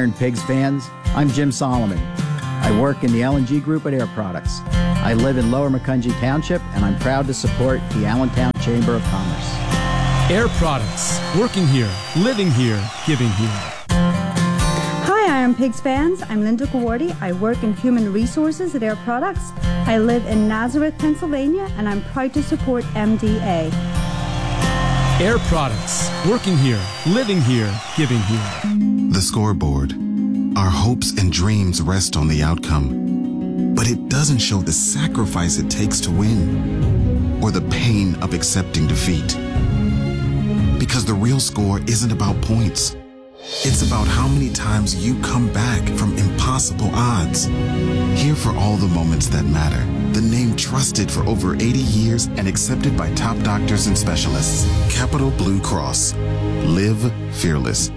Iron Pigs fans. I'm Jim Solomon. I work in the L&G Group at Air Products. I live in Lower Macungie Township, and I'm proud to support the Allentown Chamber of Commerce. Air Products. Working here, living here, giving here. Hi, Iron Pigs fans. I'm Linda Gawardi. I work in Human Resources at Air Products. I live in Nazareth, Pennsylvania, and I'm proud to support MDA. Air Products. Working here, living here, giving here. The scoreboard. Our hopes and dreams rest on the outcome, but it doesn't show the sacrifice it takes to win or the pain of accepting defeat. Because the real score isn't about points. It's about how many times you come back from impossible odds. Here for all the moments that matter. The name trusted for over 80 years and accepted by top doctors and specialists. Capital Blue Cross. Live fearless.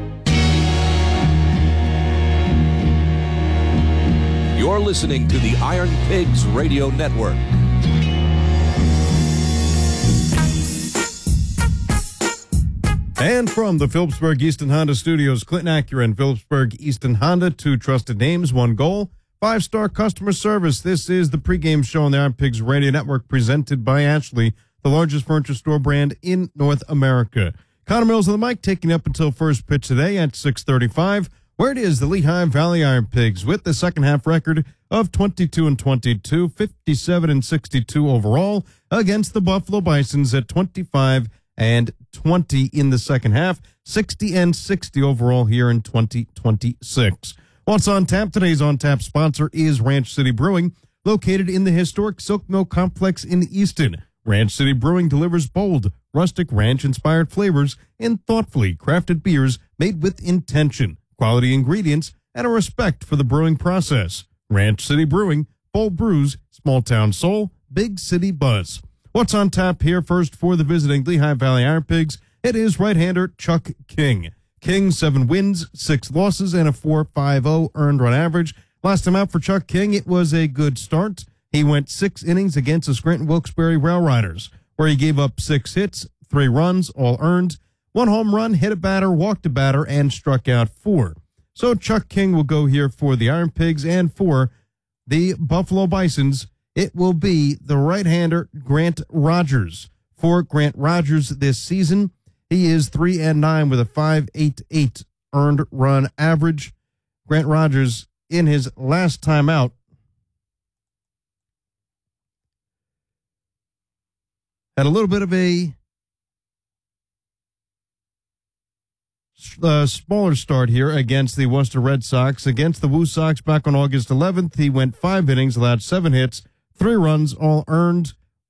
You're listening to the Iron Pigs Radio Network. And from the Phillipsburg Easton Honda Studios, Clinton Acura and Phillipsburg Easton Honda, two trusted names, one goal, 5-star customer service. This is the pregame show on the Iron Pigs Radio Network, presented by Ashley, the largest furniture store brand in North America. Connor Mills on the mic, taking up until first pitch today at 6:35. Where it is the Lehigh Valley Iron Pigs with the second half record of 22-22, 57-62 overall against the Buffalo Bisons at 25-20 in the second half, 60-60 overall here in 2026. What's on tap? Today's on tap sponsor is Ranch City Brewing, located in the historic Silk Mill Complex in Easton. Ranch City Brewing delivers bold, rustic ranch-inspired flavors in thoughtfully crafted beers made with intention, quality ingredients, and a respect for the brewing process. Ranch City Brewing, bold brews, small town soul, big city buzz. What's on tap here first for the visiting Lehigh Valley Iron Pigs? It is right-hander Chuck King. King, 7 wins, 6 losses, and a 4.50 earned run average. Last time out for Chuck King, it was a good start. He went 6 innings against the Scranton Wilkes-Barre Rail Riders, where he gave up 6 hits, 3 runs, all earned, 1 home run, hit a batter, walked a batter, and struck out 4. So Chuck King will go here for the Iron Pigs, and for the Buffalo Bisons, it will be the right-hander Grant Rogers. For Grant Rogers this season, he is 3-9 with a 5.88 earned run average. Grant Rogers, in his last time out, had a little bit of a smaller start here against the Worcester Red Sox. Against the Woo Sox back on August 11th, he went 5 innings, allowed 7 hits, 3 runs, all earned,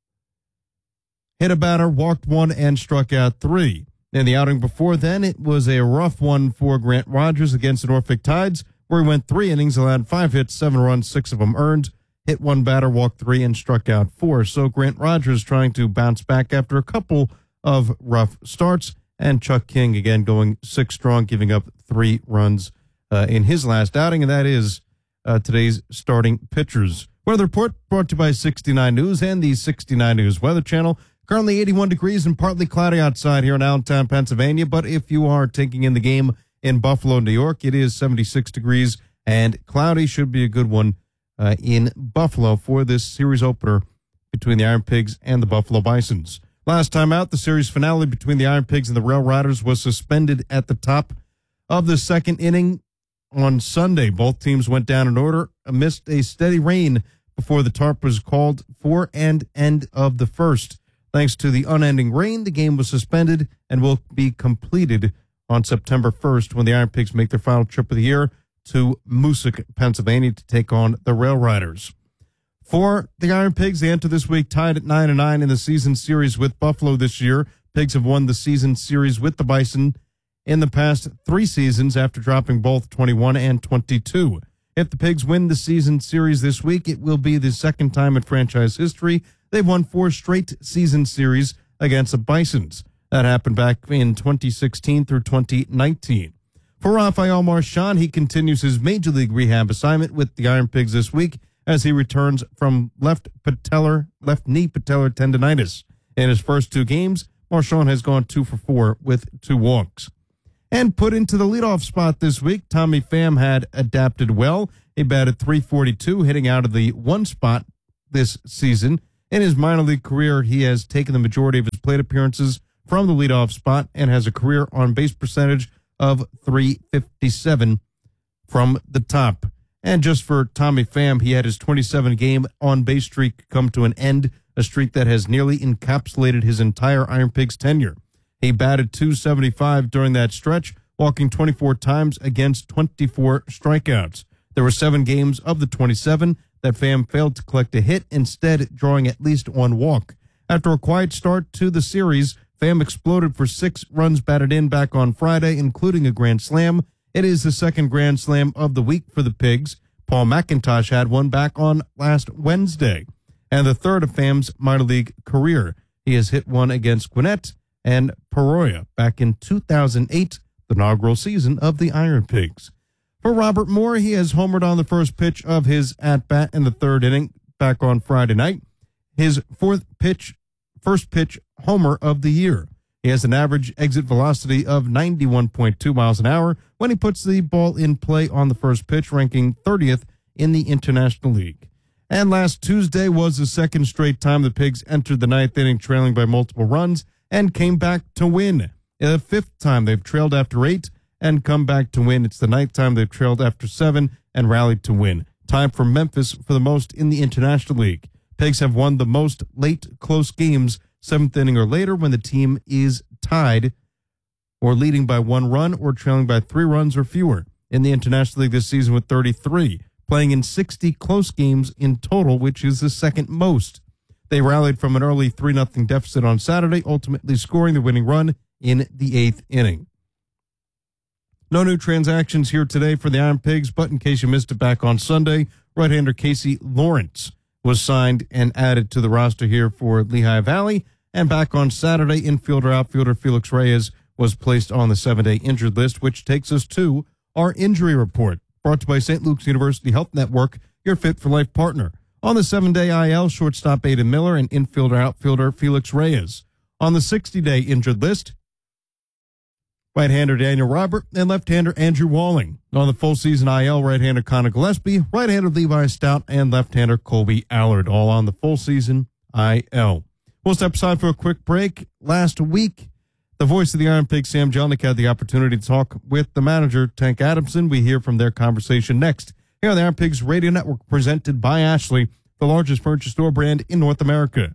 hit a batter, walked 1, and struck out 3. In the outing before then, it was a rough one for Grant Rogers against the Norfolk Tides, where he went 3 innings, allowed 5 hits, 7 runs, 6 of them earned, hit 1 batter, walked 3, and struck out 4. So Grant Rogers trying to bounce back after a couple of rough starts, and Chuck King again going 6 strong, giving up 3 runs in his last outing, and that is today's starting pitchers. Weather report brought to you by 69 News and the 69 News Weather Channel. Currently 81 degrees and partly cloudy outside here in Allentown, Pennsylvania, but if you are taking in the game in Buffalo, New York, it is 76 degrees and cloudy. Should be a good one in Buffalo for this series opener between the Iron Pigs and the Buffalo Bisons. Last time out, the series finale between the Iron Pigs and the Rail Riders was suspended at the top of the second inning on Sunday. Both teams went down in order amidst a steady rain before the tarp was called for and end of the first. Thanks to the unending rain, the game was suspended and will be completed on September 1st when the Iron Pigs make their final trip of the year to Moosic, Pennsylvania to take on the Rail Riders. For the Iron Pigs, they enter this week tied at 9-9 in the season series with Buffalo this year. Pigs have won the season series with the Bison in the past 3 seasons after dropping both 21 and 22. If the Pigs win the season series this week, it will be the second time in franchise history they've won 4 straight season series against the Bisons. That happened back in 2016 through 2019. For Rafael Marchand, he continues his Major League rehab assignment with the Iron Pigs this week as he returns from left knee patellar tendonitis. In his first 2 games, Marchand has gone 2 for 4 with 2 walks. And put into the leadoff spot this week, Tommy Pham had adapted well. He batted .342, hitting out of the one spot this season. In his minor league career, he has taken the majority of his plate appearances from the leadoff spot and has a career on-base percentage of .357 from the top. And just for Tommy Pham, he had his 27-game on-base streak come to an end, a streak that has nearly encapsulated his entire Iron Pigs tenure. He batted .275 during that stretch, walking 24 times against 24 strikeouts. There were 7 games of the 27 that Pham failed to collect a hit, instead drawing at least one walk. After a quiet start to the series, Pham exploded for 6 runs batted in back on Friday, including a grand slam. It is the second grand slam of the week for the Pigs. Paul McIntosh had one back on last Wednesday, and the third of Pham's minor league career. He has hit one against Gwinnett and Peoria back in 2008, the inaugural season of the Iron Pigs. For Robert Moore, he has homered on the first pitch of his at-bat in the third inning back on Friday night. His first pitch homer of the year. He has an average exit velocity of 91.2 miles an hour when he puts the ball in play on the first pitch, ranking 30th in the International League. And last Tuesday was the second straight time the Pigs entered the ninth inning trailing by multiple runs and came back to win. The 5th time they've trailed after 8 and come back to win. It's the 9th time they've trailed after 7 and rallied to win. Time for Memphis for the most in the International League. Pigs have won the most late close games, 7th inning or later, when the team is tied or leading by 1 run or trailing by 3 runs or fewer. In the International League this season with 33, playing in 60 close games in total, which is the second most. They rallied from an early 3-0 deficit on Saturday, ultimately scoring the winning run in the 8th inning. No new transactions here today for the Iron Pigs, but in case you missed it back on Sunday, right-hander Casey Lawrence was signed and added to the roster here for Lehigh Valley. And back on Saturday, infielder-outfielder Felix Reyes was placed on the 7-day injured list, which takes us to our injury report, brought to you by St. Luke's University Health Network, your Fit for Life partner. On the 7-day IL, shortstop Aiden Miller and infielder-outfielder Felix Reyes. On the 60-day injured list, right-hander Daniel Robert and left-hander Andrew Walling. On the full season IL, right-hander Connor Gillespie, right-hander Levi Stout, and left-hander Colby Allard, all on the full season IL. We'll step aside for a quick break. Last week, the voice of the Iron Pigs, Sam Jelnick, had the opportunity to talk with the manager, Tank Adamson. We hear from their conversation next here on the Iron Pigs Radio Network, presented by Ashley, the largest furniture store brand in North America.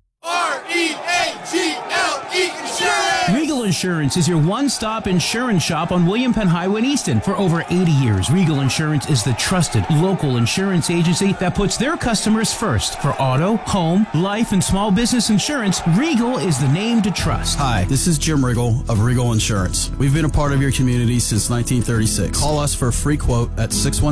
Regal Insurance is your one-stop insurance shop on William Penn Highway in Easton. For over 80 years, Regal Insurance is the trusted local insurance agency that puts their customers first. For auto, home, life, and small business insurance, Regal is the name to trust. Hi, this is Jim Riggle of Regal Insurance. We've been a part of your community since 1936. Call us for a free quote at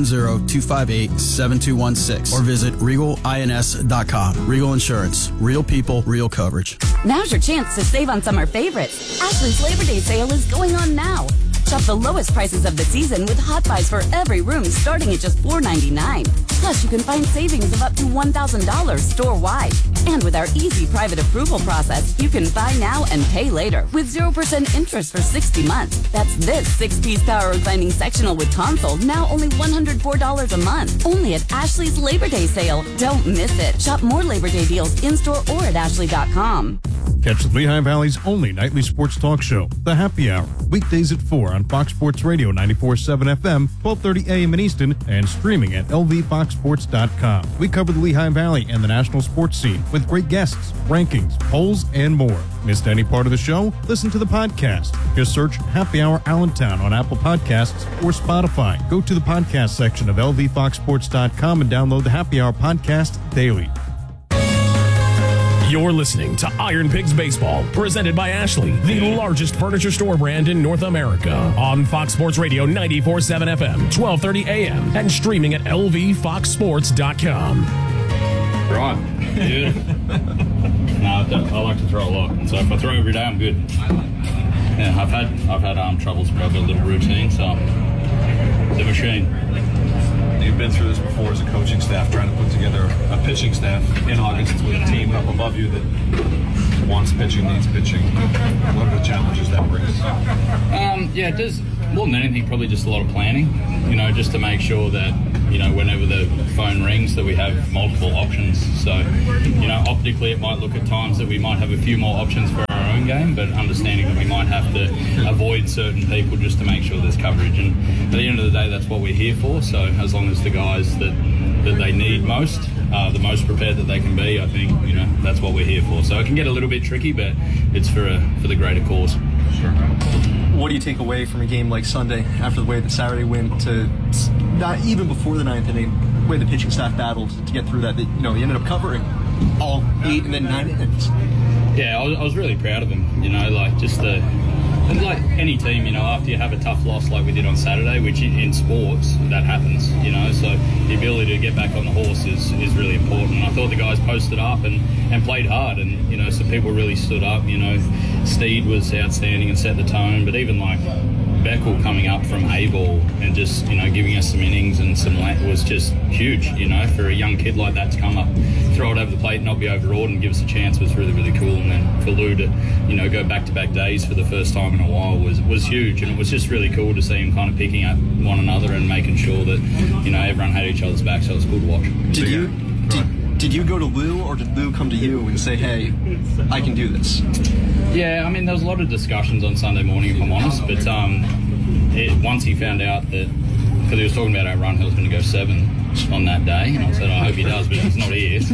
610-258-7216 or visit regalins.com. Regal Insurance. Real people, real coverage. Now's your chance to save on summer favorites. Ashley's Labor Day sale is going on now. Shop the lowest prices of the season with Hot Buys for every room starting at just $4.99. Plus, you can find savings of up to $1,000 store-wide. And with our easy private approval process, you can buy now and pay later with 0% interest for 60 months. That's this 6-piece power reclining sectional with console, now only $104 a month. Only at Ashley's Labor Day sale. Don't miss it. Shop more Labor Day deals in-store or at ashley.com. Catch the Lehigh Valley's only nightly sports talk show, The Happy Hour, weekdays at 4 on Fox Sports Radio 94.7 FM, 12:30 a.m. in Easton, and streaming at lvfoxsports.com. We cover the Lehigh Valley and the national sports scene with great guests, rankings, polls, and more. Missed any part of the show? Listen to the podcast. Just search Happy Hour Allentown on Apple Podcasts or Spotify. Go to the podcast section of lvfoxsports.com and download the Happy Hour podcast daily. You're listening to Iron Pigs Baseball, presented by Ashley, the largest furniture store brand in North America. On Fox Sports Radio 94.7 FM, 12:30 a.m., and streaming at lvfoxsports.com. Right, dude. No, I like to throw a lot, so if I throw every day, I'm good. Yeah, I've had arm troubles, but I've got a little routine, so the machine. You've been through this before as a coaching staff, trying to put together a pitching staff in August with a team up above you that wants pitching, needs pitching. What are the challenges that brings? Yeah, it does. More than anything, probably just a lot of planning, just to make sure that, whenever the phone rings, that we have multiple options. So, optically it might look at times that we might have a few more options for our own game, but understanding that we might have to avoid certain people just to make sure there's coverage. And at the end of the day, that's what we're here for. So as long as the guys that they need most are the most prepared that they can be, I think, that's what we're here for. So it can get a little bit tricky, but it's for the greater cause. Sure. What do you take away from a game like Sunday after the way that Saturday went, to not even before the ninth inning, the way the pitching staff battled to get through that? You ended up covering all 8 and then 9 innings. Yeah, I was really proud of them. Like any team, after you have a tough loss like we did on Saturday, which in sports that happens, so the ability to get back on the horse is really important. I thought the guys posted up and played hard, and some people really stood up. Steed was outstanding and set the tone, but even like Beckel coming up from A-ball and just, giving us some innings and some was just huge, for a young kid like that to come up, throw it over the plate, not be overawed and give us a chance was really, really cool. And then for Lou to, go back-to-back days for the first time in a while was huge. And it was just really cool to see him kind of picking up one another and making sure that, everyone had each other's back, so it was cool to watch. Did you go to Lou, or did Lou come to you and say, hey, I can do this? Yeah, there was a lot of discussions on Sunday morning, if I'm honest, but once he found out that, because he was talking about our run, he was going to go 7 on that day, and I said, I hope he does, but he's not here, so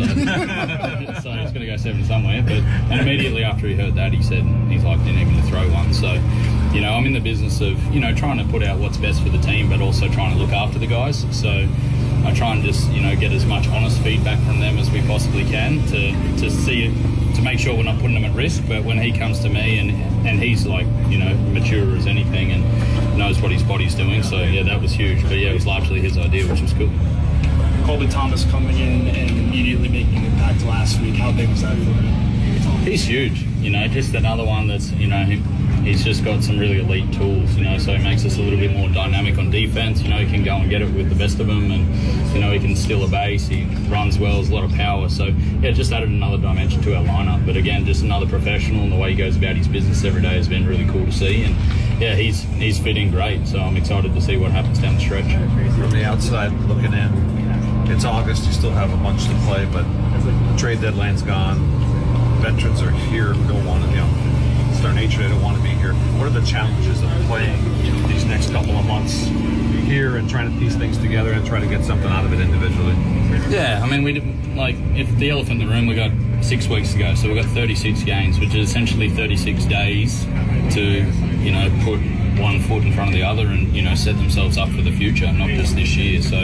he's going to go 7 somewhere. And immediately after he heard that, he's like, didn't even throw one. So, I'm in the business of, trying to put out what's best for the team, but also trying to look after the guys. So I try and just, get as much honest feedback from them as we possibly can to see it, to make sure we're not putting them at risk. But when he comes to me and he's like, mature as anything and knows what his body's doing. So yeah, that was huge. But yeah, it was largely his idea, which was cool. Colby Thomas coming in and immediately making an impact last week. How big was that for him? He's huge. Just another one that's, he's just got some really elite tools, so he makes us a little bit more dynamic on defense. He can go and get it with the best of them, and, he can steal a base. He runs well, has a lot of power. So, yeah, just added another dimension to our lineup. But again, just another professional, and the way he goes about his business every day has been really cool to see. And, yeah, he's fitting great. So I'm excited to see what happens down the stretch. From the outside looking in, it's August. You still have a bunch to play, but the trade deadline's gone. Veterans are here who don't want to, it's their nature, they don't want to be here. What are the challenges of playing these next couple of months here and trying to piece things together and try to get something out of it individually? Yeah, we didn't, if the elephant in the room, we got 6 weeks to go, so we've got 36 games, which is essentially 36 days to, put one foot in front of the other and, set themselves up for the future, not just this year. So,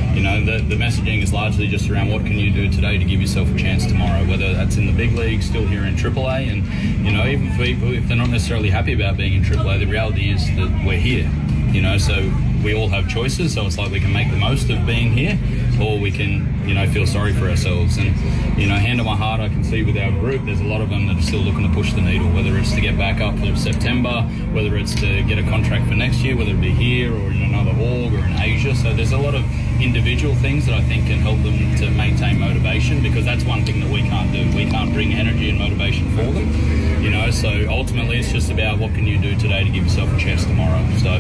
the messaging is largely just around what can you do today to give yourself a chance tomorrow, whether that's in the big league, still here in AAA, and, even for people, if they're not necessarily happy about being in AAA, the reality is that we're here, so we all have choices, so it's like we can make the most of being here, or we can, feel sorry for ourselves. And, hand on my heart, I can see with our group, there's a lot of them that are still looking to push the needle, whether it's to get back up for September, whether it's to get a contract for next year, whether it be here or in another org or in Asia. So there's a lot of individual things that I think can help them to maintain motivation, because that's one thing that we can't do. We can't bring energy and motivation for them, so ultimately it's just about what can you do today to give yourself a chance tomorrow. So,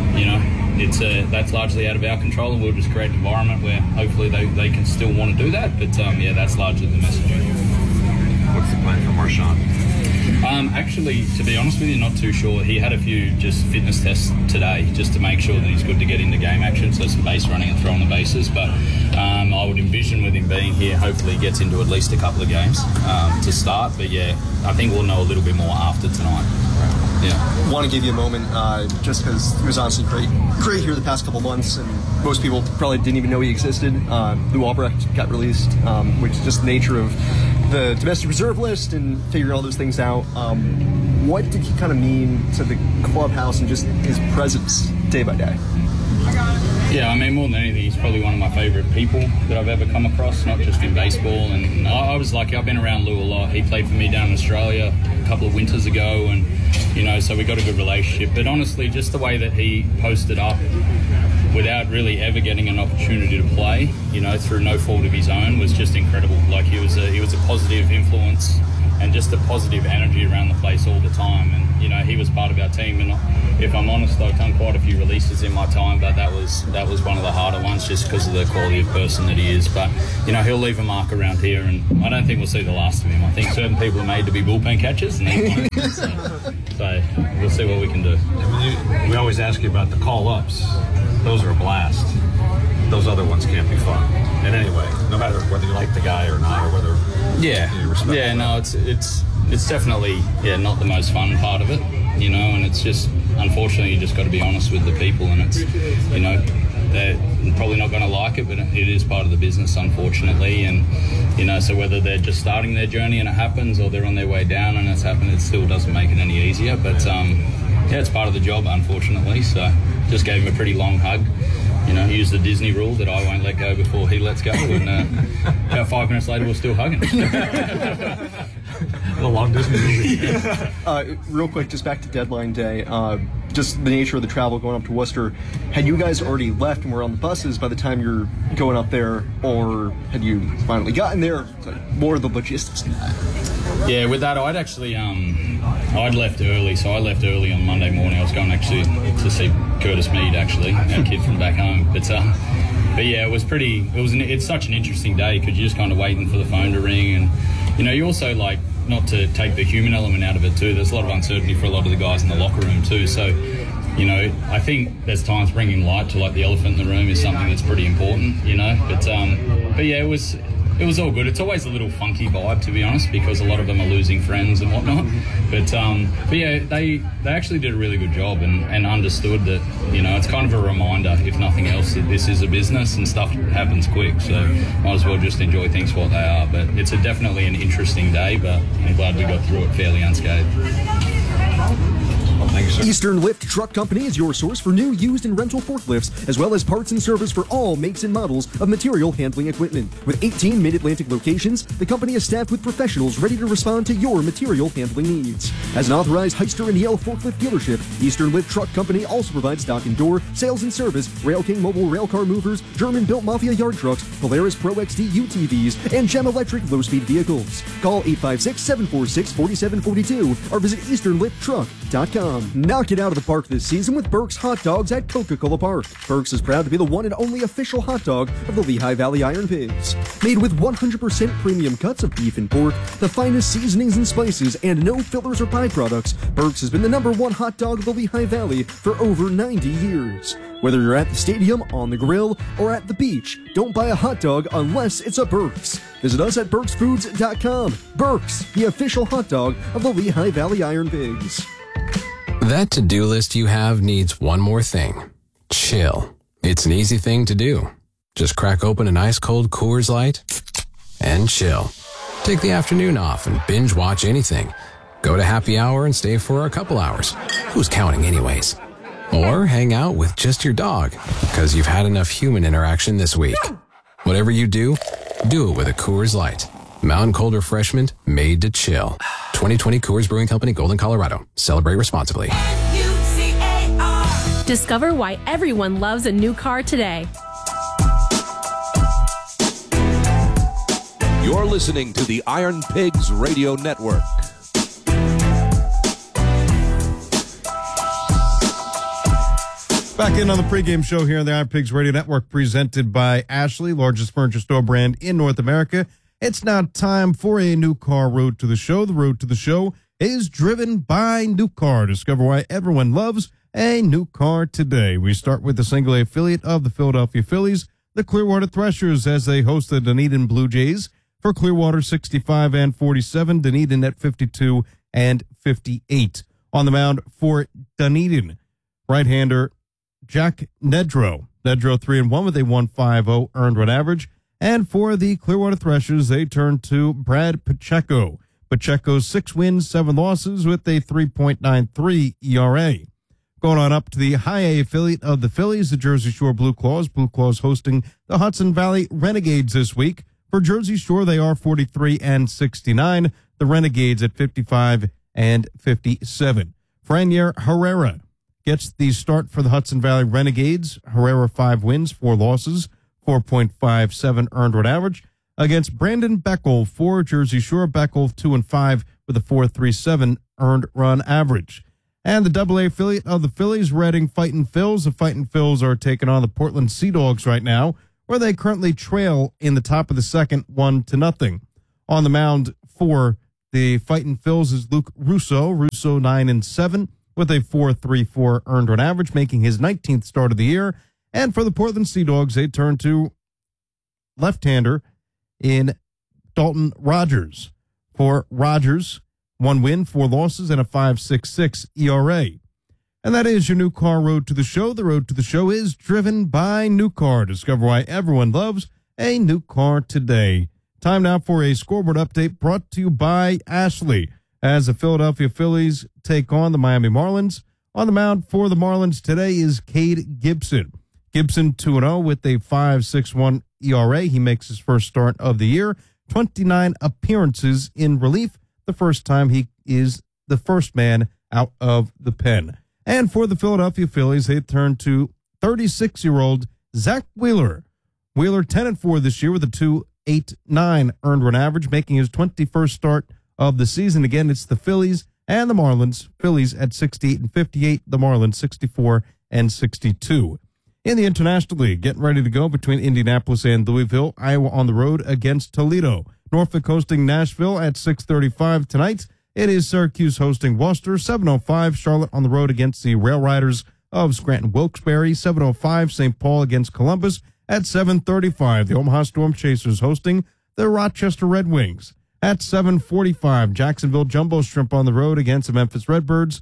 it's that's largely out of our control, and we'll just create an environment where hopefully they can still want to do that. But yeah, that's largely the messaging. What's the plan for Marshawn? Actually, to be honest with you, not too sure. He had a few just fitness tests today just to make sure that he's good to get into game action, so some base running and throwing the bases. But I would envision with him being here, hopefully he gets into at least a couple of games to start. But yeah, I think we'll know a little bit more after tonight. Yeah. I want to give you a moment, just because it was honestly great here the past couple months, and most people probably didn't even know he existed. Lou Albrecht got released, which is just the nature of the domestic reserve list and figuring all those things out. What did he kind of mean to the clubhouse and just his presence day by day? Yeah, more than anything, he's probably one of my favourite people that I've ever come across, not just in baseball. And I was lucky, I've been around Lou a lot. He played for me down in Australia a couple of winters ago, and, so we got a good relationship. But honestly, just the way that he posted up without really ever getting an opportunity to play, through no fault of his own, was just incredible. He was a positive influence and just the positive energy around the place all the time. And he was part of our team, and if I'm honest, I've done quite a few releases in my time, but that was one of the harder ones just because of the quality of person that he is. But he'll leave a mark around here, and I don't think we'll see the last of him. I think certain people are made to be bullpen catchers, and he's one of them. So we'll see what we can do. We always ask you about the call-ups. Those are a blast. Those other ones can't be fun. And anyway, no matter whether you like the guy or not, or whether you respect him. No, it's definitely not the most fun part of it, and it's just, unfortunately, you just got to be honest with the people, and it's, they're probably not going to like it, but it is part of the business, unfortunately. And so whether they're just starting their journey and it happens, or they're on their way down and it's happened, it still doesn't make it any easier. But it's part of the job, unfortunately. So just gave him a pretty long hug. Use the Disney rule that I won't let go before he lets go, and about 5 minutes later we're still hugging. The long Disney movie. Real quick, just back to deadline day. Just the nature of the travel going up to Worcester. Had you guys already left and were on the buses by the time you're going up there, or had you finally gotten there? More of the logistics. Yeah, with that, I'd actually I'd left early, so I left early on Monday morning. I was going actually to see Curtis Mead, actually, our kid from back home. But yeah, it's such an interesting day because you're just kind of waiting for the phone to ring, and you also not to take the human element out of it too. There's a lot of uncertainty for a lot of the guys in the locker room too. So, I think there's times bringing light to the elephant in the room is something that's pretty important. But yeah, it was all good. It's always a little funky vibe, to be honest, because a lot of them are losing friends and whatnot. But yeah, they actually did a really good job and understood that, it's kind of a reminder, if nothing else, that this is a business and stuff happens quick. So might as well just enjoy things for what they are. But it's definitely an interesting day, but I'm glad we got through it fairly unscathed. Thank you, sir. Eastern Lift Truck Company is your source for new, used, and rental forklifts, as well as parts and service for all makes and models of material handling equipment. With 18 Mid-Atlantic locations, the company is staffed with professionals ready to respond to your material handling needs. As an authorized Hyster and Yale forklift dealership, Eastern Lift Truck Company also provides stock and door, sales and service, Rail King mobile railcar movers, German-built Mafia yard trucks, Polaris Pro XD UTVs, and GEM electric low-speed vehicles. Call 856-746-4742 or visit easternlifttruck.com. Knock it out of the park this season with Burke's Hot Dogs at Coca-Cola Park. Burke's is proud to be the one and only official hot dog of the Lehigh Valley Iron Pigs. Made with 100% premium cuts of beef and pork, the finest seasonings and spices, and no fillers or byproducts, Burke's has been the #1 hot dog of the Lehigh Valley for over 90 years. Whether you're at the stadium, on the grill, or at the beach, don't buy a hot dog unless it's a Burke's. Visit us at burksfoods.com. Burke's, the official hot dog of the Lehigh Valley Iron Pigs. That to-do list you have needs one more thing. Chill. It's an easy thing to do. Just crack open an ice-cold Coors Light and chill. Take the afternoon off and binge watch anything. Go to happy hour and stay for a couple hours. Who's counting anyways? Or hang out with just your dog, because you've had enough human interaction this week. Whatever you do it with a Coors Light. Mountain Cold Refreshment made to chill. 2020 Coors Brewing Company, Golden, Colorado. Celebrate responsibly. Discover why everyone loves a new car today. You're listening to the Iron Pigs Radio Network. Back in on the pregame show here on the Iron Pigs Radio Network, presented by Ashley, largest furniture store brand in North America. It's now time for a new car road to the show. The road to the show is driven by New Car. Discover why everyone loves a new car today. We start with the single A affiliate of the Philadelphia Phillies, the Clearwater Threshers, as they host the Dunedin Blue Jays. For Clearwater, 65 and 47, Dunedin at 52 and 58. On the mound for Dunedin, right-hander Jack Nedro. Nedro 3-1 with a 1.50 earned run average. And for the Clearwater Threshers, they turn to Brad Pacheco. Pacheco's 6 wins, 7 losses with a 3.93 ERA. Going on up to the High A affiliate of the Phillies, the Jersey Shore Blue Claws. Blue Claws hosting the Hudson Valley Renegades this week. For Jersey Shore, they are 43 and 69. The Renegades at 55 and 57. Franier Herrera gets the start for the Hudson Valley Renegades. Herrera 5 wins, 4 losses. 4.57 earned run average. against Brandon Beckel for Jersey Shore. Beckel 2-5 with a 4.37 earned run average. And the AA affiliate of the Phillies, Reading Fightin' Phils. The Fightin' Phils are taking on the Portland Sea Dogs right now, where they currently trail in the top of the second 1-0. On the mound for the Fightin' Phils is Luke Russo. Russo 9-7 with a 4.34 earned run average, making his 19th start of the year. And for the Portland Sea Dogs, they turn to left-hander in Dalton Rogers. For Rogers, 1 win, 4 losses, and a 5.66 ERA. And that is your New Car Road to the Show. The Road to the Show is driven by New Car. Discover why everyone loves a new car today. Time now for a scoreboard update brought to you by Ashley as the Philadelphia Phillies take on the Miami Marlins. On the mound for the Marlins today is Cade Gibson. Gibson 2-0 with a 5.61 ERA. He makes his first start of the year. 29 appearances in relief. The first time he is the first man out of the pen. And for the Philadelphia Phillies, they turn to 36-year-old Zach Wheeler. Wheeler 10-4 this year with a 2.89 earned run average, making his 21st start of the season. Again, it's the Phillies and the Marlins. Phillies at 68 and 58, the Marlins 64 and 62. In the International League, getting ready to go between Indianapolis and Louisville. Iowa on the road against Toledo. Norfolk hosting Nashville at 6:35 tonight. It is Syracuse hosting Worcester, 7:05. Charlotte on the road against the Rail Riders of Scranton-Wilkes-Barre, 7:05. St. Paul against Columbus at 7:35. The Omaha Storm Chasers hosting the Rochester Red Wings at 7:45. Jacksonville Jumbo Shrimp on the road against the Memphis Redbirds.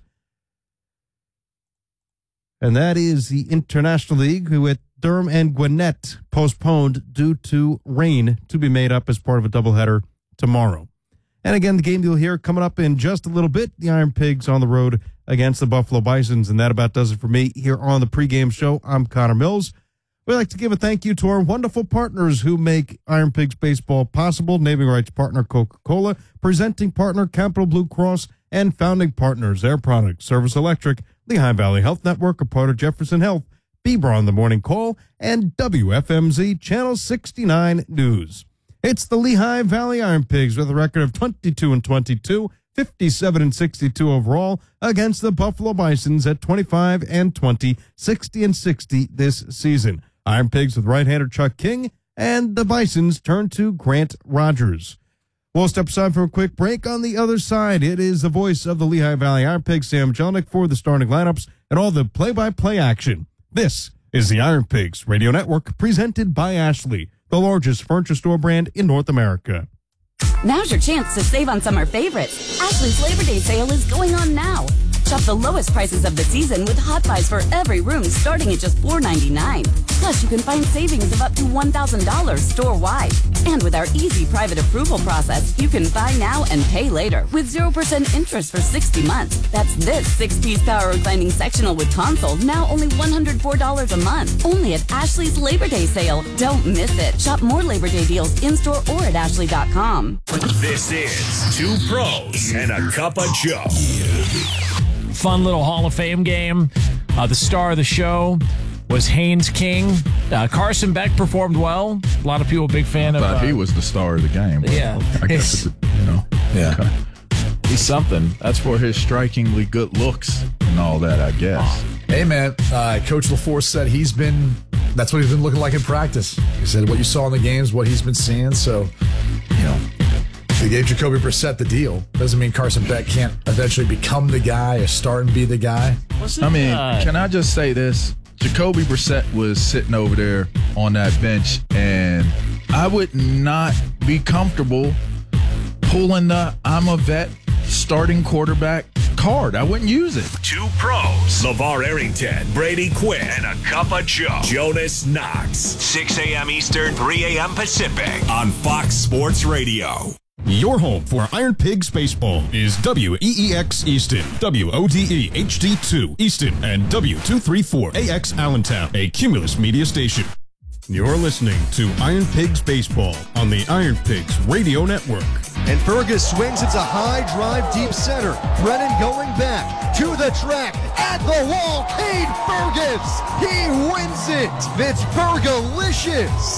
And that is the International League, with Durham and Gwinnett postponed due to rain, to be made up as part of a doubleheader tomorrow. And again, the game you'll hear coming up in just a little bit, the Iron Pigs on the road against the Buffalo Bisons. And that about does it for me here on the pregame show. I'm Connor Mills. We'd like to give a thank you to our wonderful partners who make Iron Pigs baseball possible. Naming rights partner Coca-Cola, presenting partner Capital Blue Cross, and founding partners Air Products, Service Electric, Lehigh Valley Health Network, a part of Jefferson Health, Bieber on the Morning Call, and WFMZ Channel 69 News. It's the Lehigh Valley Iron Pigs with a record of 22-22, 57-62 overall against the Buffalo Bisons at 25-20, 60-60 this season. Iron Pigs with right-hander Chuck King, and the Bisons turn to Grant Rogers. We'll step aside for a quick break. On the other side, it is the voice of the Lehigh Valley Iron Pigs, Sam Jelnick, for the starting lineups and all the play-by-play action. This is the Iron Pigs Radio Network, presented by Ashley, the largest furniture store brand in North America. Now's your chance to save on summer favorites. Ashley's Labor Day sale is going on now. Shop the lowest prices of the season with Hot Buys for every room starting at just $4.99. Plus, you can find savings of up to $1,000 store-wide. And with our easy private approval process, you can buy now and pay later with 0% interest for 60 months. That's this 6-piece power reclining sectional with console, now only $104 a month. Only at Ashley's Labor Day sale. Don't miss it. Shop more Labor Day deals in-store or at ashley.com. This is Two Pros and a Cup of Joe. Fun little Hall of Fame game. The star of the show was Haynes King. Carson Beck performed well. A lot of people big fan of. He was the star of the game. Yeah, I guess yeah. Okay. He's something. That's for his strikingly good looks and all that, I guess. Hey man, Coach LaForce said that's what he's been looking like in practice. He said what you saw in the games, what he's been seeing. So, they gave Jacoby Brissett the deal. Doesn't mean Carson Beck can't eventually become the guy or start and be the guy. Can I just say this? Jacoby Brissett was sitting over there on that bench, and I would not be comfortable pulling the I'm a vet starting quarterback card. I wouldn't use it. Two Pros. LeVar Arrington, Brady Quinn, and a Cup of Joe. Jonas Knox. 6 a.m. Eastern, 3 a.m. Pacific on Fox Sports Radio. Your home for Iron Pigs baseball is WEEX Easton, WODE HD2 Easton, and W234AX Allentown, a Cumulus media station. You're listening to Iron Pigs baseball on the Iron Pigs Radio Network. And Fergus swings. It's a high drive deep center. Brennan going back to the track at the wall. Cade Fergus. He wins it. It's Fergalicious.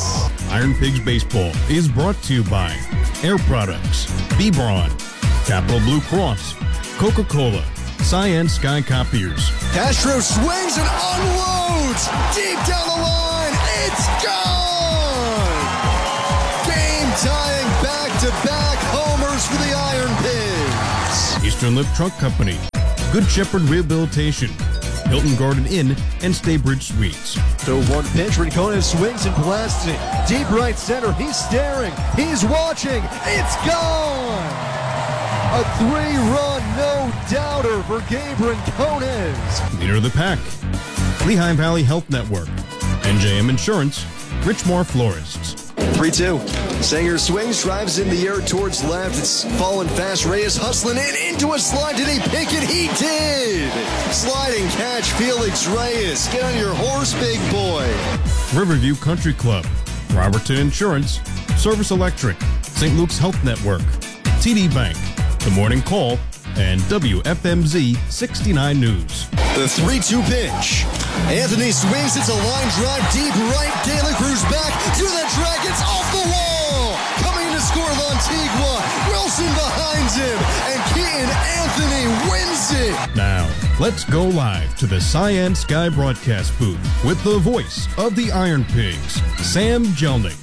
Iron Pigs Baseball is brought to you by Air Products, B-Braun, Capital Blue Cross, Coca-Cola, Cyan Sky Copiers. Castro swings and unloads deep down the line. It's gone! Game-tying back-to-back homers for the Iron Pigs. Eastern Lift Truck Company, Good Shepherd Rehabilitation, Hilton Garden Inn, and Staybridge Suites. So one pitch, Rincon swings and blasts it. Deep right center, he's staring, he's watching, it's gone! A 3-run no-doubter for Gabe Rincones. Leader of the pack, Lehigh Valley Health Network, NJM Insurance, Richmore Florists. 3-2. Sanger swings, drives in the air towards left. It's falling fast. Reyes hustling in into a slide. Did he pick it? He did. Sliding catch, Felix Reyes. Get on your horse, big boy. Riverview Country Club, Robertson Insurance, Service Electric, St. Luke's Health Network, TD Bank, The Morning Call, and WFMZ 69 News. The 3-2 pitch. Anthony swings. It's a line drive deep right. De La Cruz back to the track. It's off the wall. Coming to score Lantigua. Wilson behind him. And Keaton Anthony wins it. Now, let's go live to the Cyan Sky broadcast booth with the voice of the Iron Pigs, Sam Jelnick.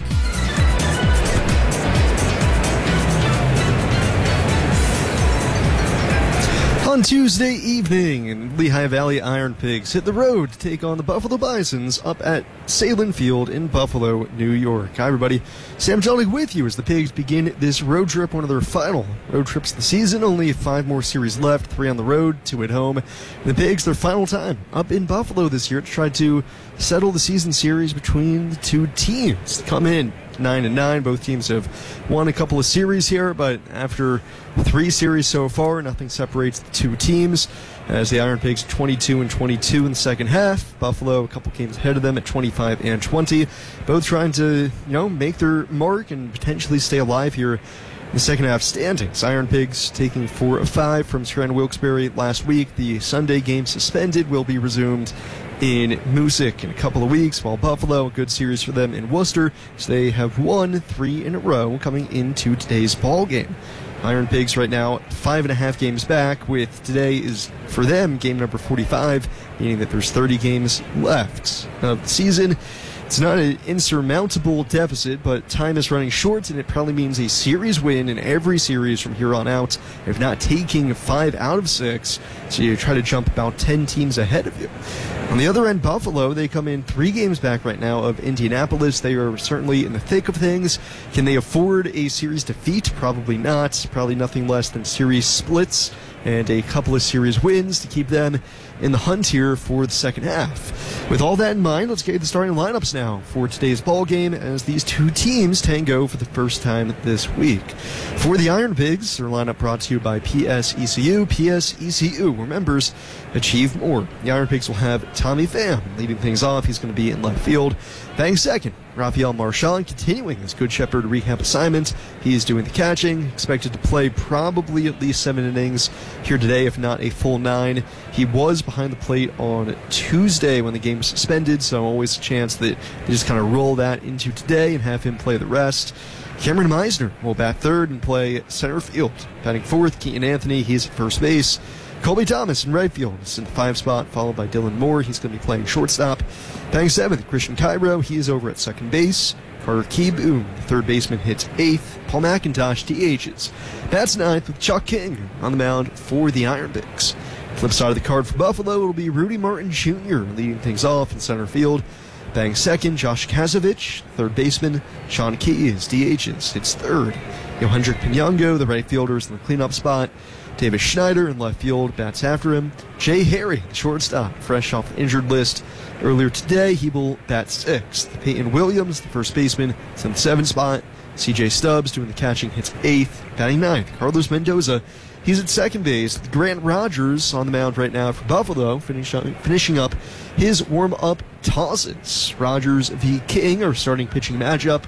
On Tuesday evening, Lehigh Valley Iron Pigs hit the road to take on the Buffalo Bisons up at Salin Field in Buffalo, New York. Hi, everybody. Sam Jelnick with you as the Pigs begin this road trip, one of their final road trips of the season. Only 5 more series left, 3 on the road, 2 at home. And the Pigs, their final time up in Buffalo this year to try to settle the season series between the two teams. Come in 9-9. Both teams have won a couple of series here, but after 3 series so far, nothing separates the two teams. As the Iron Pigs 22-22 in the second half, Buffalo a couple games ahead of them at 25-20. Both trying to, make their mark and potentially stay alive here in the second half standings. Iron Pigs taking 4 of 5 from Strand Wilkes-Barre last week. The Sunday game suspended will be resumed in Moosic in a couple of weeks, while Buffalo, a good series for them in Worcester, so they have won 3 in a row coming into today's ball game. Iron Pigs right now 5.5 games back, with today is for them game number 45, meaning that there's 30 games left of the season. It's not an insurmountable deficit, but time is running short, and it probably means a series win in every series from here on out, if not taking 5 out of 6, so you try to jump about 10 teams ahead of you. On the other end, Buffalo, they come in 3 games back right now of Indianapolis. They are certainly in the thick of things. Can they afford a series defeat? Probably not. Probably nothing less than series splits and a couple of series wins to keep them in the hunt here for the second half. With all that in mind, let's get the starting lineups now for today's ball game as these two teams tango for the first time this week. For the Iron Pigs, their lineup brought to you by PSECU. PSECU, where members achieve more. The Iron Pigs will have Tommy Pham leading things off. He's going to be in left field. Batting second, Rafael Marchand continuing his Good Shepherd rehab assignment. He is doing the catching, expected to play probably at least 7 innings here today, if not a full 9. He was behind the plate on Tuesday when the game was suspended, so always a chance that they just kind of roll that into today and have him play the rest. Cameron Meisner will bat third and play center field. Batting fourth, Keaton Anthony, he's at first base. Colby Thomas in right field is in the 5 spot, followed by Dylan Moore. He's going to be playing shortstop. Batting seventh, Christian Cairo. He is over at second base. Carter Kieboom, the third baseman, hits 8th. Paul McIntosh DHs. Bats 9th with Chuck King on the mound for the Iron Pigs. Flip side of the card for Buffalo will be Rudy Martin Jr. leading things off in center field. Batting second, Josh Kazovich, third baseman. Sean Key is DHs, hits third. Yohendrick Pinyango, the right fielder, is in the cleanup spot. Davis Schneider in left field bats after him. Jay Harry, the shortstop, fresh off the injured list earlier today. He will bat 6th. Peyton Williams, the first baseman, is in the 7th spot. CJ Stubbs doing the catching, hits 8th. Batting 9th, Carlos Mendoza. He's at second base. Grant Rogers on the mound right now for Buffalo, finishing up his warm-up tosses. Rogers v. King are starting pitching matchup.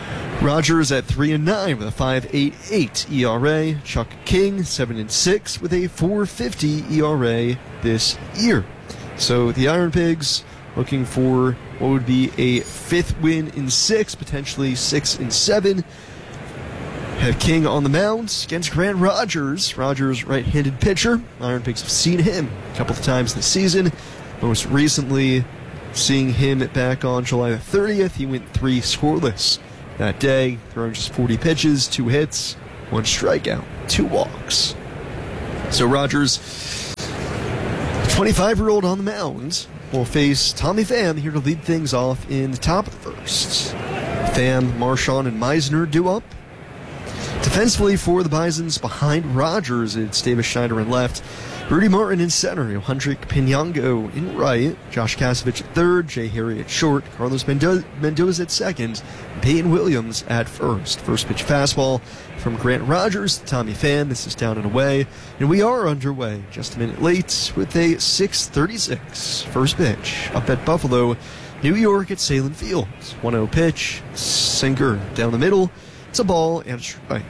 Rogers at 3-9 with a 5.88 ERA. Chuck King 7-6 with a 4.50 ERA this year. So the Iron Pigs looking for what would be a 5th win in 6, potentially 6 in 7. Have King on the mound against Grant Rogers. Rogers, right-handed pitcher. Iron Pigs have seen him a couple of times this season. Most recently, seeing him back on July the 30th, he went 3 scoreless that day, throwing just 40 pitches, 2 hits, 1 strikeout, 2 walks. So Rogers, 25-year-old on the mound, will face Tommy Pham here to lead things off in the top of the first. Pham, Marchand, and Meisner due up. Defensively for the Bisons, behind Rogers, it's Davis Schneider in left, Rudy Martin in center, Johandrick Pinango in right, Josh Kasevich at third, Jay Harry at short, Carlos Mendoza at second, Peyton Williams at first. First pitch fastball from Grant Rogers to Tommy Pham. This is down and away, and we are underway just a minute late with a 6:36 first pitch up at Buffalo, New York at Salem Field. 1-0 pitch, sinker down the middle. It's a ball and a strike.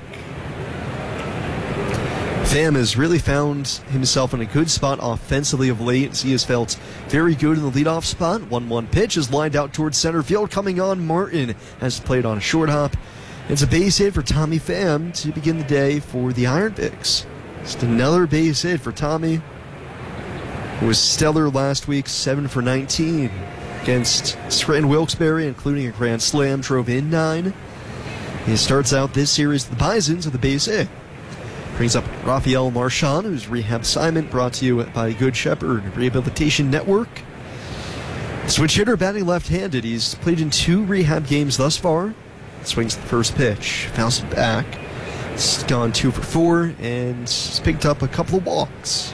Pham has really found himself in a good spot offensively of late, as he has felt very good in the leadoff spot. 1-1 pitch is lined out towards center field. Coming on, Martin has played on a short hop. It's a base hit for Tommy Pham to begin the day for the Iron Pigs. Just another base hit for Tommy, who was stellar last week, 7 for 19 against Scranton Wilkes-Barre, including a grand slam, drove in 9. He starts out this series with the Bisons with a base hit. Brings up Rafael Marchand, whose rehab assignment brought to you by Good Shepherd Rehabilitation Network. Switch hitter batting left-handed. He's played in 2 rehab games thus far. Swings the first pitch, fouls it back. It's gone 2 for 4 and has picked up a couple of walks.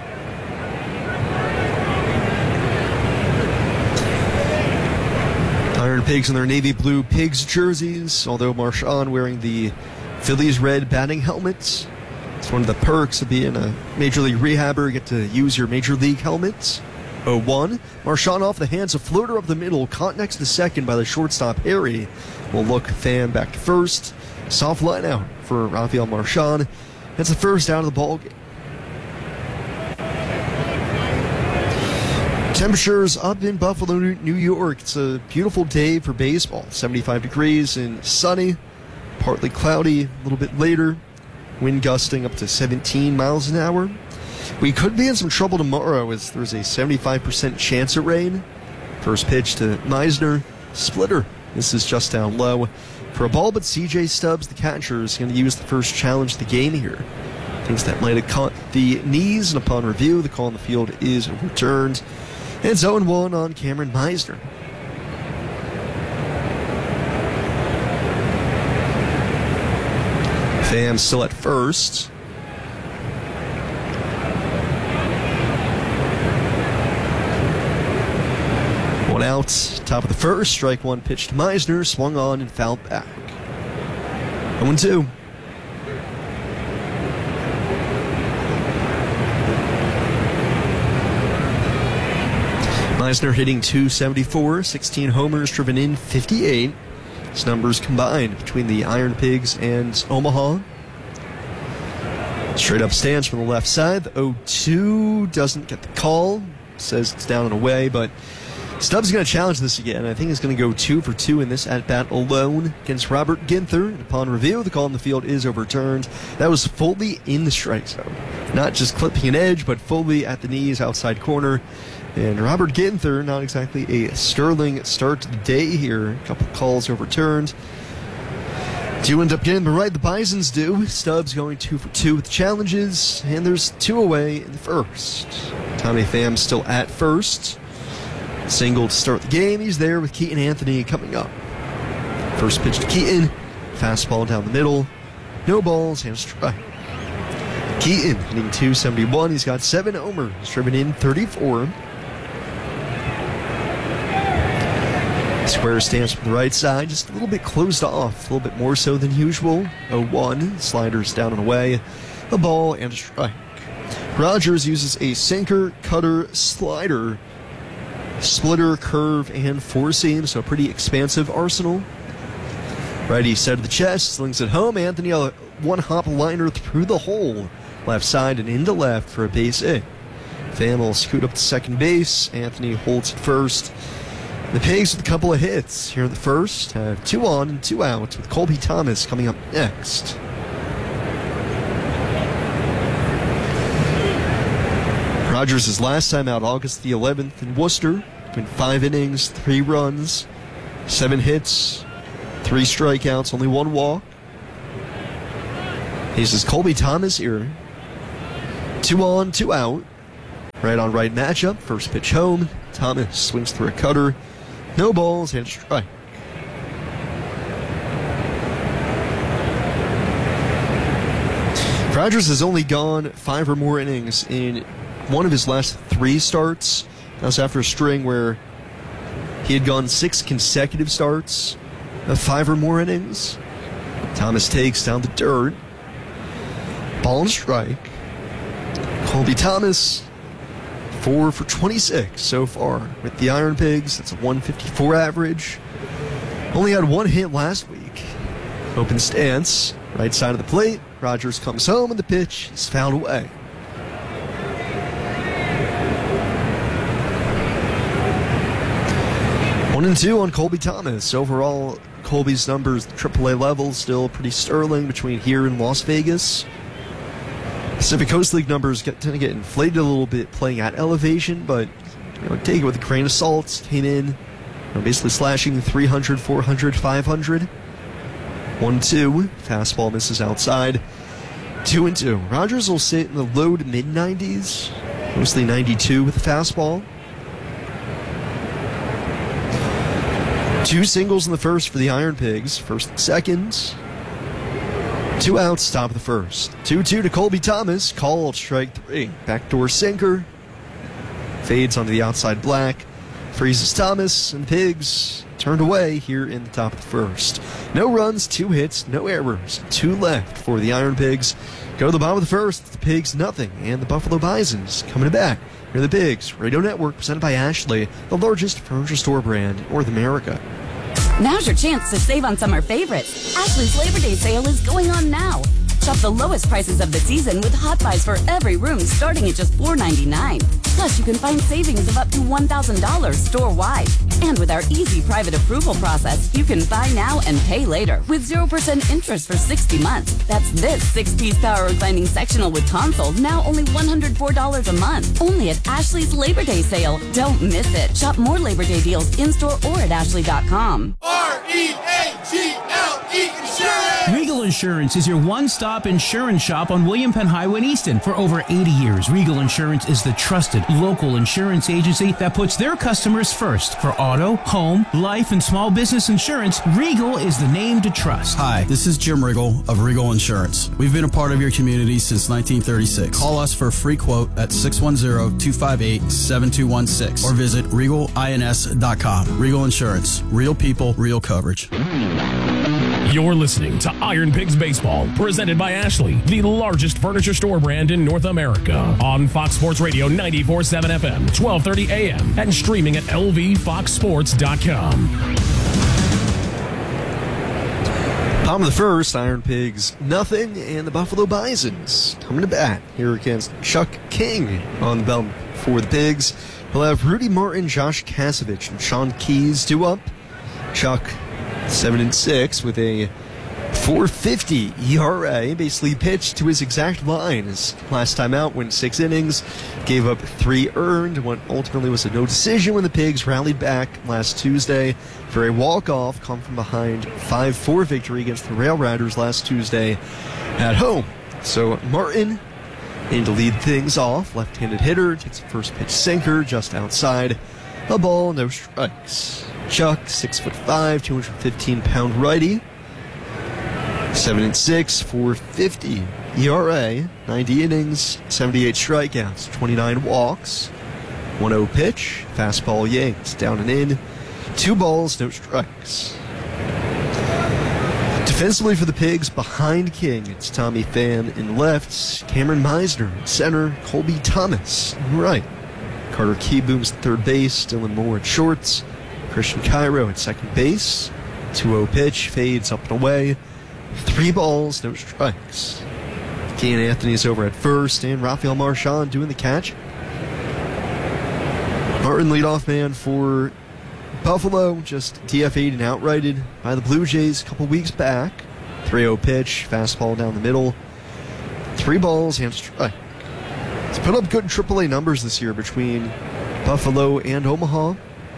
Iron Pigs in their navy blue Pigs jerseys, although Marchand wearing the Phillies red batting helmets. It's one of the perks of being a Major League rehabber. You get to use your Major League helmets. 0-1. Marchand off the hands, a floater up the middle, caught next to second by the shortstop Harry. Will look Pham back to first. Soft line out for Rafael Marchand. That's the first out of the ballgame. Temperatures up in Buffalo, New York. It's a beautiful day for baseball. 75 degrees and sunny, partly cloudy a little bit later. Wind gusting up to 17 miles an hour. We could be in some trouble tomorrow as there's a 75% chance of rain. First pitch to Meisner. Splitter. This is just down low for a ball, but CJ Stubbs, the catcher, is going to use the first challenge of the game here. Thinks that might have caught the knees, and upon review, the call on the field is overturned. And it's 0-1 on Cameron Meisner. Pham still at first. One out, top of the first. Strike one pitch to Meisner, swung on and fouled back. 0-2. Meisner hitting .274, 16 homers, driven in 58. His numbers combined between the Iron Pigs and Omaha. Straight up stance from the left side. The 0-2 doesn't get the call. Says it's down and away, but Stubbs is going to challenge this again. I think he's going to go 2 for 2 in this at-bat alone against Robert Ginther. And upon review, the call on the field is overturned. That was fully in the strike zone. Not just clipping an edge, but fully at the knees, outside corner. And Robert Ginther, not exactly a sterling start to the day here. A couple calls overturned. Do end up getting the right, the Bisons do. Stubbs going 2 for 2 with challenges, and there's 2 away in the first. Tommy Pham still at first. Single to start the game. He's there with Keaton Anthony coming up. First pitch to Keaton. Fastball down the middle. No balls and a strike. Keaton hitting .271. He's got 7 homers. Driven in 34. Square stance from the right side, just a little bit closed off, a little bit more so than usual. 0-1, sliders down and away, a ball and a strike. Rogers uses a sinker, cutter, slider, splitter, curve, and four seam, so a pretty expansive arsenal. Righty side of the chest, slings it home. Anthony, a one-hop liner through the hole, left side and into left for a base hit. Pham will scoot up to second base. Anthony holds it first. The Pigs with a couple of hits here in the first have 2 on and 2 out with Colby Thomas coming up next. Rogers' last time out August the 11th in Worcester. Went 5 innings, 3 runs, 7 hits, 3 strikeouts, only 1 walk. This is Colby Thomas here. 2 on, 2 out. Right on right matchup. First pitch home. Thomas swings through a cutter. No balls and strike. Rogers has only gone 5 or more innings in one of his last 3 starts. That was after a string where he had gone 6 consecutive starts of 5 or more innings. Thomas takes down the dirt. Ball and strike. Colby Thomas, 4 for 26 so far with the Iron Pigs. That's a 154 average. Only had 1 hit last week. Open stance, right side of the plate. Rogers comes home and the pitch is fouled away. One and 2 on Colby Thomas. Overall, Colby's numbers, the AAA level, still pretty sterling between here and Las Vegas. Pacific Coast League numbers tend to get inflated a little bit playing at elevation, but take it with a grain of salt. Came in basically slashing 300, 400, 500. 1-2. Fastball misses outside. 2-2. Rogers will sit in the low to mid-90s, mostly 92 with the fastball. 2 singles in the first for the Iron Pigs. First and second. 2 outs, top of the first. 2-2 to Colby Thomas. Called strike 3. Backdoor sinker. Fades onto the outside black. Freezes Thomas, and the Pigs turned away here in the top of the first. No runs, 2 hits, no errors. 2 left for the Iron Pigs. Go to the bottom of the first. The Pigs nothing, and the Buffalo Bisons coming back. Here are the Pigs. Radio Network presented by Ashley, the largest furniture store brand in North America. Now's your chance to save on summer favorites. Ashley's Labor Day sale is going on now. Shop the lowest prices of the season with Hot Buys for every room starting at just $4.99. Plus, you can find savings of up to $1,000 store-wide. And with our easy private approval process, you can buy now and pay later with 0% interest for 60 months. That's this 6-piece power reclining sectional with console, now only $104 a month. Only at Ashley's Labor Day sale. Don't miss it. Shop more Labor Day deals in-store or at ashley.com. R-E-A-G-L-E Insurance! Regal Insurance is your one-stop insurance shop on William Penn Highway in Easton. For over 80 years, Regal Insurance is the trusted local insurance agency that puts their customers first. For auto, home, life, and small business insurance, Regal is the name to trust. Hi, this is Jim Riggle of Regal Insurance. We've been a part of your community since 1936. Call us for a free quote at 610-258-7216 or visit regalins.com. Regal Insurance. Real people, real coverage. You're listening to Iron Pigs Baseball, presented by Ashley, the largest furniture store brand in North America. On Fox Sports Radio 94.7 FM, 1230 AM, and streaming at lvfoxsports.com. Bottom of the first, Iron Pigs nothing, and the Buffalo Bisons coming to bat here against Chuck King on the belt for the Pigs. We'll have Rudy Martin, Josh Kasevich, and Sean Keys due up. Chuck 7-6 with a 4.50 ERA. Basically pitched to his exact line. His last time out went 6 innings, gave up 3 earned. What ultimately was a no decision when the Pigs rallied back last Tuesday for a walk-off, come from behind 5-4 victory against the Rail Riders last Tuesday at home. So Martin in to lead things off. Left-handed hitter takes a first pitch sinker just outside. A ball, no strikes. Chuck, 6'5", 215-pound righty. 7-6, 4.50 ERA, 90 innings, 78 strikeouts, 29 walks. 1-0 pitch, fastball yanked, down and in. 2 balls, no strikes. Defensively for the Pigs, behind King, it's Tommy Pham in left, Cameron Meisner in center, Colby Thomas in right. Carter Keyboom's at third base, Dylan Moore at shorts. Christian Cairo at second base. 2-0 pitch, fades up and away. 3 balls, no strikes. Kean Anthony's over at first, and Rafael Marchand doing the catch. Martin leadoff man for Buffalo just DFA'd and outrighted by the Blue Jays a couple weeks back. 3-0 pitch, fastball down the middle. 3 balls and strike. It's put up good AAA numbers this year between Buffalo and Omaha.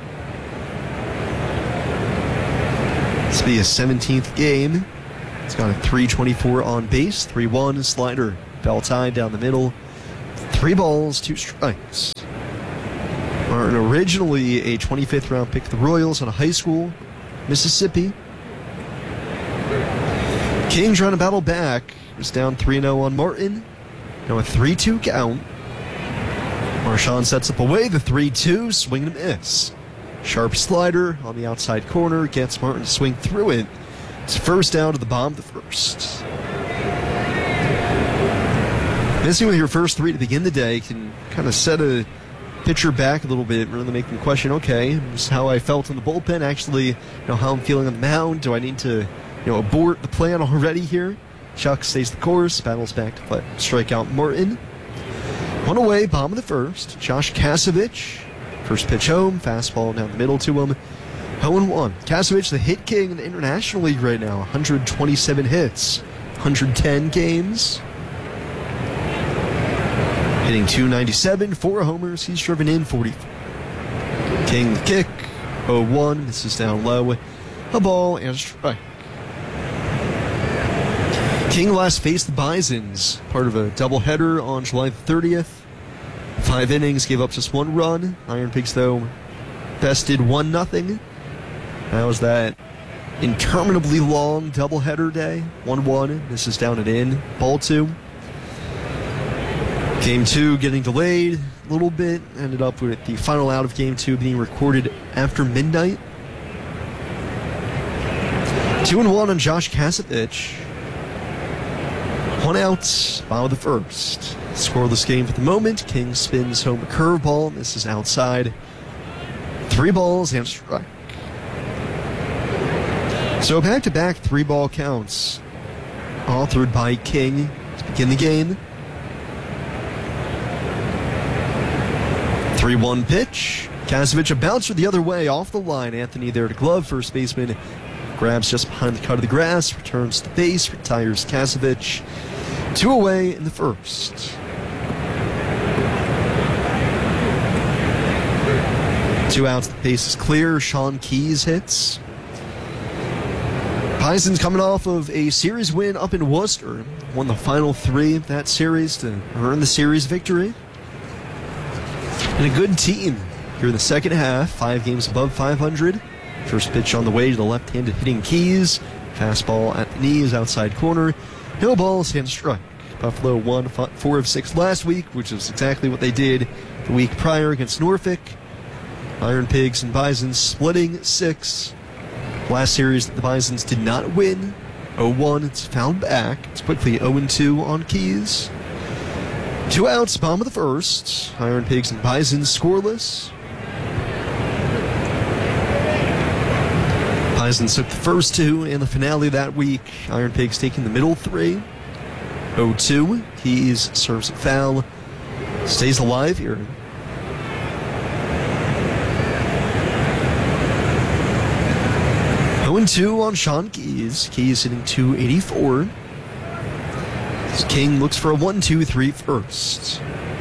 This will be a 17th game. It's got a 324 on base, 3-1 slider, bell tied down the middle. 3 balls, 2 strikes. Martin, originally a 25th round pick of the Royals out of high school, Mississippi. King trying to battle back. Was down 3-0 on Martin. Now a 3-2 count. Marshawn sets up away the 3-2, swing and a miss. Sharp slider on the outside corner gets Martin to swing through it. It's first down to the bottom of the first. Missing with your first 3 to begin the day can kind of set a pitcher back a little bit, really make them question, okay, this is how I felt in the bullpen, actually, how I'm feeling on the mound. Do I need to, abort the plan already here? Chuck stays the course, battles back to strike out Martin. 1 away, bottom of the first. Josh Kasevich, first pitch home, fastball down the middle to him. 0-1. Kasevich, the hit king in the International League right now. 127 hits, 110 games. Hitting .297, 4 homers. He's driven in 44. King the kick, 0-1. This is down low. A ball and a strike. King last faced the Bisons, part of a doubleheader on July 30th. 5 innings, gave up just 1 run. Iron Pigs, though, bested 1-0. That was that interminably long doubleheader day. 1-1. This is down and in. Ball 2. Game 2 getting delayed a little bit. Ended up with the final out of Game 2 being recorded after midnight. 2-1 on Josh Kasevich. 1 out, bottom of the first. Scoreless game for the moment. King spins home a curveball. This is outside. 3 balls and a strike. So back-to-back 3-ball counts. Authored by King to begin the game. 3-1 pitch. Kasevich a bouncer the other way off the line. Anthony there to glove. First baseman grabs just behind the cut of the grass. Returns to base. Retires Kasevich. 2 away in the first. Two outs. The base is clear. Sean Keys hits. Bison's coming off of a series win up in Worcester. Won the final 3 of that series to earn the series victory. And a good team here in the second half. 5 games above 500. First pitch on the way to the left-handed hitting Keys. Fastball at the knees, outside corner. No balls, hand strike. Buffalo won 4 of 6 last week, which is exactly what they did the week prior against Norfolk. Iron Pigs and Bisons splitting 6. Last series, the Bisons did not win. 0-1, it's found back. It's quickly 0-2 on Keys. 2 outs, bottom of the first. Iron Pigs and Bisons scoreless. Bisons took the first 2 in the finale that week. Iron Pigs taking the middle 3. 0-2. Keys serves a foul. Stays alive here. .2 on Sean Keys. Keys hitting .284. King looks for a 1-2-3 first.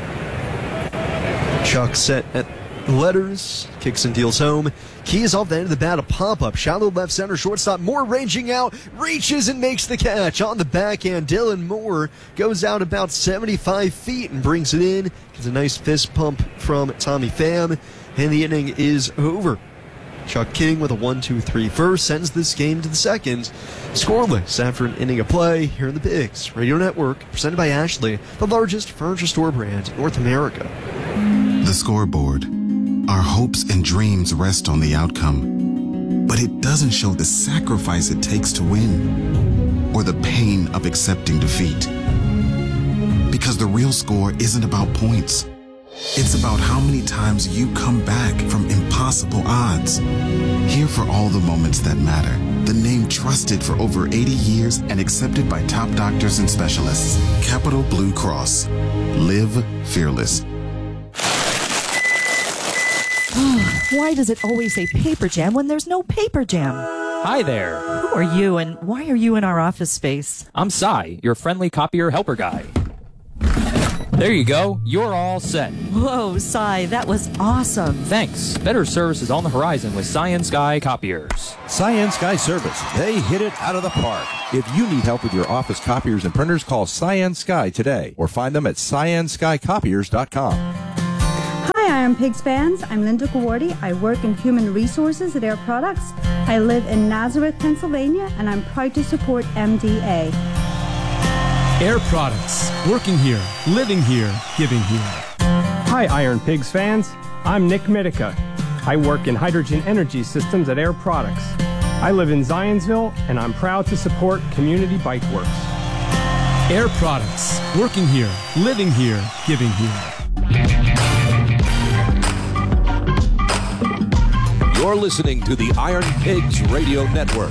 Chuck set at the letters. Kicks and deals home. Keys off the end of the bat, a pop-up. Shallow left center, shortstop. Moore ranging out. Reaches and makes the catch. On the backhand, Dylan Moore goes out about 75 feet and brings it in. Gets a nice fist pump from Tommy Pham. And the inning is over. Chuck King with a 1-2-3 first sends this game to the second. Scoreless after an inning of play here in the Pigs Radio Network, presented by Ashley, the largest furniture store brand in North America. The scoreboard. Our hopes and dreams rest on the outcome, but it doesn't show the sacrifice it takes to win or the pain of accepting defeat. Because the real score isn't about points. It's about how many times you come back from impossible odds. Here for all the moments that matter. The name trusted for over 80 years and accepted by top doctors and specialists. Capital Blue Cross. Live fearless. Why does it always say Paper Jam when there's no Paper Jam? Hi there. Who are you and why are you in our office space? I'm Cy, your friendly copier helper guy. There you go. You're all set. Whoa, Cy, that was awesome. Thanks. Better service is on the horizon with Cy & Sky copiers. Cy & Sky Service. They hit it out of the park. If you need help with your office copiers and printers, call Cy & Sky today or find them at cyandskycopiers.com. Hi, Iron Pigs fans. I'm Linda Gawardi. I work in human resources at Air Products. I live in Nazareth, Pennsylvania, and I'm proud to support MDA. Air Products. Working here, living here, giving here. Hi, Iron Pigs fans. I'm Nick Mitica. I work in hydrogen energy systems at Air Products. I live in Zionsville, and I'm proud to support Community Bike Works. Air Products. Working here, living here, giving here. You're listening to the Iron Pigs Radio Network.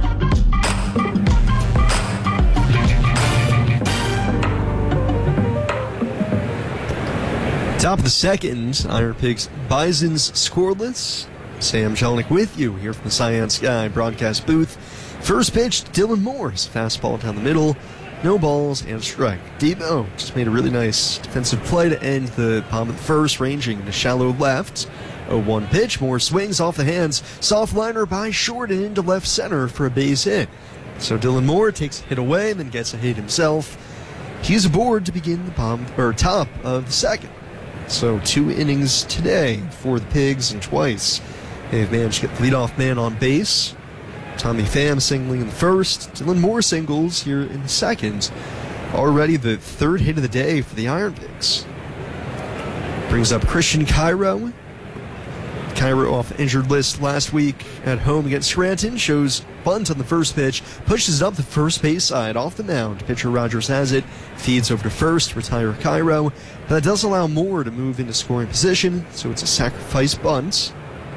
Top of the second, Iron Pigs Bisons scoreless. Sam Jelinek with you here from the Cy & Sky broadcast booth. First pitch, Dylan Moore's fastball down the middle. No balls and a strike. Debo just made a really nice defensive play to end the bottom of the first, ranging to shallow left. 0-1 pitch, Moore swings off the hands. Soft liner by short and into left center for a base hit. So Dylan Moore takes a hit away and then gets a hit himself. He's aboard to begin the top of the second. So 2 innings today for the Pigs and twice they've managed to get the leadoff man on base. Tommy Pham singling in the first. Dylan Moore singles here in the second. Already the third hit of the day for the Iron Pigs. Brings up Christian Cairo. Cairo off injured list last week at home against Scranton. Shows bunt on the first pitch. Pushes it up the first base side off the mound. Pitcher Rogers has it. Feeds over to first. Retire Cairo. But that does allow Moore to move into scoring position. So it's a sacrifice bunt.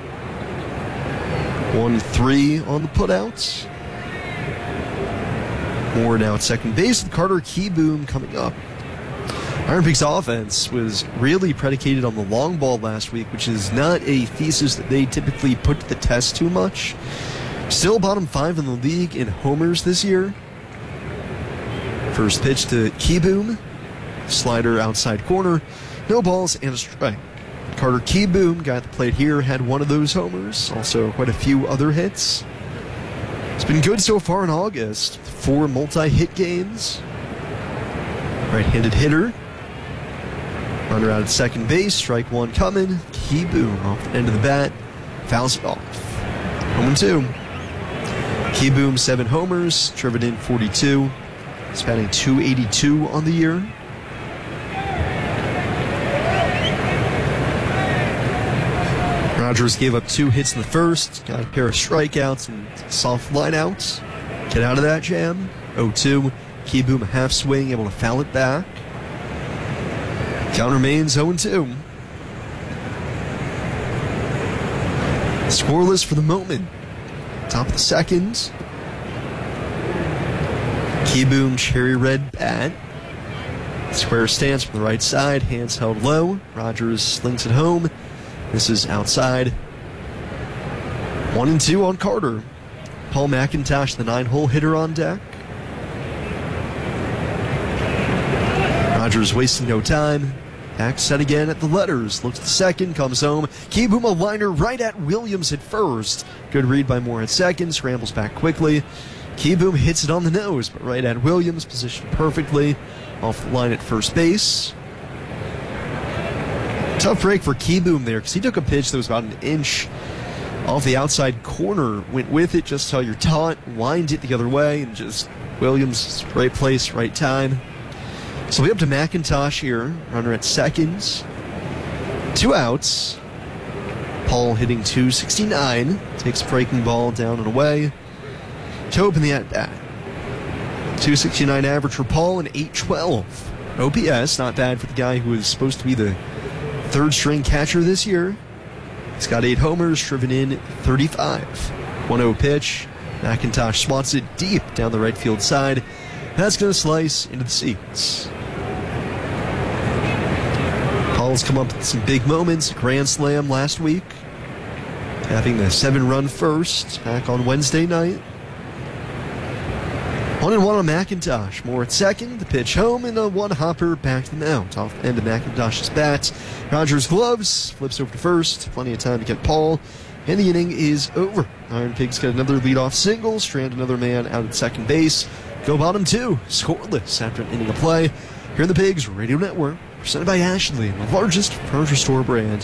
1-3 on the putouts. Moore now at second base with Carter Keyboom coming up. Iron Pigs offense was really predicated on the long ball last week, which is not a thesis that they typically put to the test too much. Still bottom 5 in the league in homers this year. First pitch to Keyboom. Slider outside corner. No balls and a strike. Carter Keyboom got the plate here, had one of those homers. Also quite a few other hits. It's been good so far in August. 4 multi-hit games. Right-handed hitter. Runner out at second base, strike one coming. Keyboom off the end of the bat, fouls it off. 0-2. Keyboom 7 homers, driven in 42. He's batting .282 on the year. Rogers gave up 2 hits in the first, got a pair of strikeouts and soft lineouts. Get out of that jam. 0-2. Keyboom a half swing, able to foul it back. Count remains 0-2. Scoreless for the moment. Top of the second. Keyboom cherry red bat. Square stance from the right side, hands held low. Rogers slings it home. This is outside. 1-2 on Carter. Paul McIntosh, the 9-hole hitter on deck. Rogers wasting no time. Back set again at the letters. Looks to second, comes home. Keyboom a liner right at Williams at first. Good read by Moore at second. Scrambles back quickly. Keyboom hits it on the nose, but right at Williams, positioned perfectly. Off the line at first base. Tough break for Keyboom there, because he took a pitch that was about an inch off the outside corner. Went with it just how you're taught. Lined it the other way, and just Williams, right place, right time. So we up to McIntosh here, runner at seconds. 2 outs. Paul hitting .269. Takes a breaking ball down and away to open the at-bat. .269 average for Paul and .812 OPS. Not bad for the guy who was supposed to be the third-string catcher this year. He's got 8 homers, driven in 35. 1-0 pitch. McIntosh swats it deep down the right field side. That's going to slice into the seats. Paul's come up with some big moments. Grand slam last week. Having the 7-run first back on Wednesday night. 1-1 on McIntosh. Moore at second. The pitch home and a one-hopper back to the mound. Off the end of McIntosh's bat. Rogers gloves. Flips over to first. Plenty of time to get Paul. And the inning is over. Iron Pigs get another leadoff single. Strand another man out at second base. Go bottom 2. Scoreless after an inning of play. Here in the Pigs Radio Network. Presented by Ashley, the largest furniture store brand